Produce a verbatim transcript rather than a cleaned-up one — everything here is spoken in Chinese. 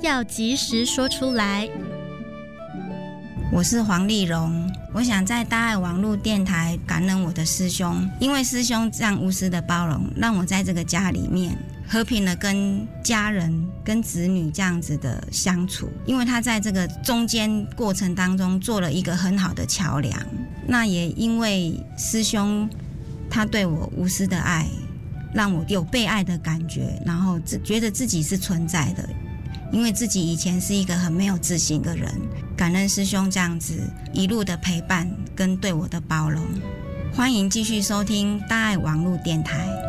要及时说出来。 我是黄丽蓉，我想在大爱网络电台感恩我的师兄，因为师兄这样无私的包容，让我在这个家里面和平的跟家人跟子女这样子的相处，因为他在这个中间过程当中做了一个很好的桥梁。那也因为师兄他对我无私的爱，让我有被爱的感觉，然后觉得自己是存在的，因为自己以前是一个很没有自信的人。感恩师兄这样子一路的陪伴跟对我的包容。欢迎继续收听大爱网络电台。